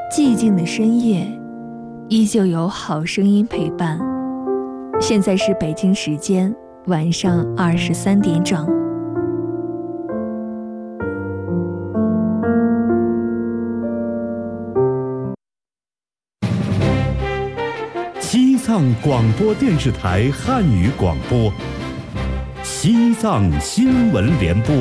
寂静的深夜，依旧有好声音陪伴。现在是北京时间晚上23点整。 西藏广播电视台汉语广播，西藏新闻联播。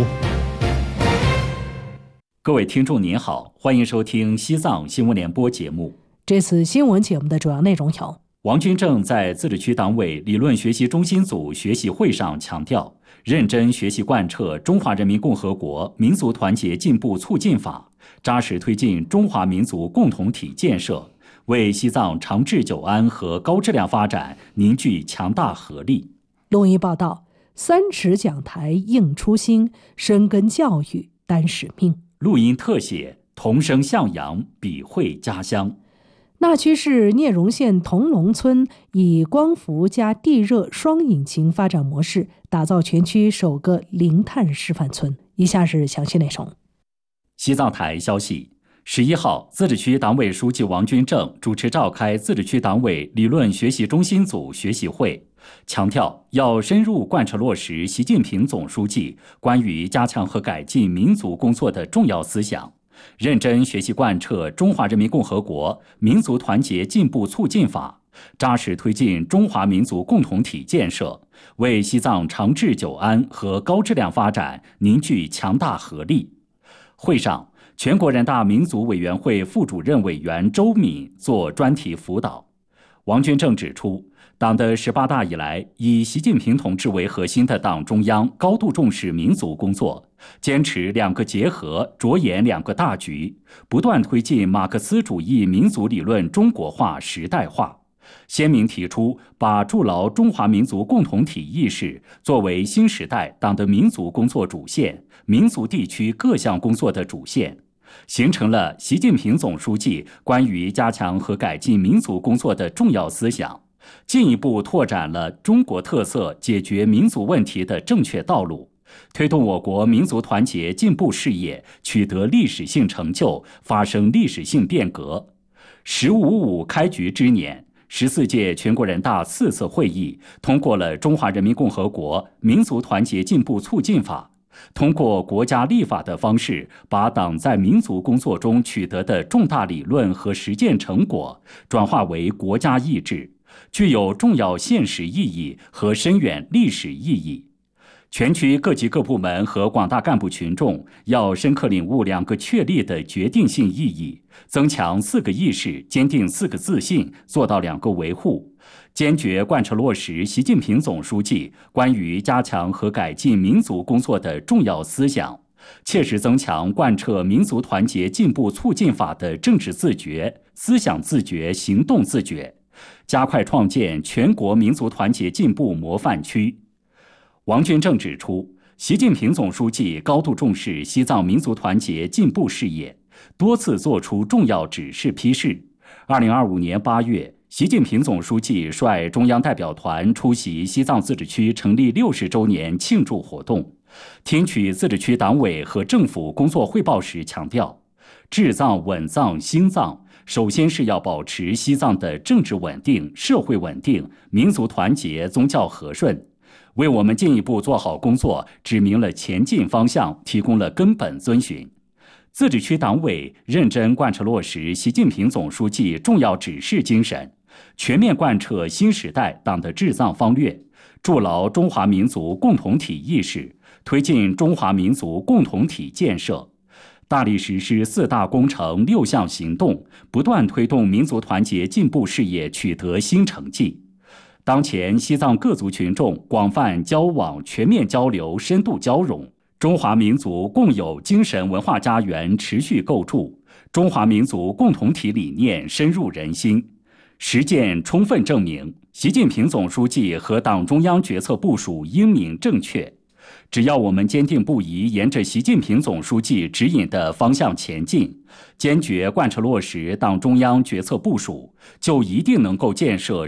各位听众您好，欢迎收听西藏新闻联播节目。 这次新闻节目的主要内容有： 王军正在自治区党委理论学习中心组学习会上强调，认真学习贯彻中华人民共和国民族团结进步促进法，扎实推进中华民族共同体建设，为西藏长治久安和高质量发展凝聚强大合力。 录音报道：3尺讲台应初心，深耕教育担使命。 录音特写：同声向阳，笔绘家乡。 那曲市聂荣县同龙村以光伏加地热双引擎发展模式，打造全区首个零碳示范村。以下是详细内容。 西藏台消息：11号，自治区党委书记王军正主持召开自治区党委理论学习中心组学习会，强调要深入贯彻落实习近平总书记关于加强和改进民族工作的重要思想，认真学习贯彻中华人民共和国民族团结进步促进法，扎实推进中华民族共同体建设，为西藏长治久安和高质量发展凝聚强大合力。会上，全国人大民族委员会副主任委员周敏作专题辅导。王军正指出，党的18大以来，以习近平同志为核心的党中央高度重视民族工作，坚持两个结合，着眼两个大局，不断推进马克思主义民族理论中国化时代化，鲜明提出把筑牢中华民族共同体意识作为新时代党的民族工作主线、民族地区各项工作的主线，形成了习近平总书记关于加强和改进民族工作的重要思想，进一步拓展了中国特色解决民族问题的正确道路，推动我国民族团结进步事业取得历史性成就，发生历史性变革。“15.5”开局之年，14届全国人大4次会议通过了《中华人民共和国民族团结进步促进法》，通过国家立法的方式，把党在民族工作中取得的重大理论和实践成果转化为国家意志，具有重要现实意义和深远历史意义。全区各级各部门和广大干部群众要深刻领悟两个确立的决定性意义，增强4个意识，坚定4个自信，做到2个维护，坚决贯彻落实习近平总书记关于加强和改进民族工作的重要思想，切实增强贯彻民族团结进步促进法的政治自觉、思想自觉、行动自觉，加快创建全国民族团结进步模范区。王军正指出，习近平总书记高度重视西藏民族团结进步事业，多次作出重要指示批示。2025年8月，习近平总书记率中央代表团出席西藏自治区成立60周年庆祝活动，听取自治区党委和政府工作汇报时强调，治藏、稳藏、兴藏，首先是要保持西藏的政治稳定、社会稳定、民族团结、宗教和顺，为我们进一步做好工作指明了前进方向，提供了根本遵循。自治区党委认真贯彻落实习近平总书记重要指示精神，全面贯彻新时代党的治藏方略，筑牢中华民族共同体意识，推进中华民族共同体建设，大力实施4大工程6项行动，不断推动民族团结进步事业取得新成绩。当前西藏各族群众广泛交往、全面交流、深度交融，中华民族共有精神文化家园持续构筑，中华民族共同体理念深入人心。实践充分证明，习近平总书记和党中央决策部署英明正确。只要我们坚定不移沿着习近平总书记指引的方向前进，坚决贯彻落实党中央决策部署，就一定能够建设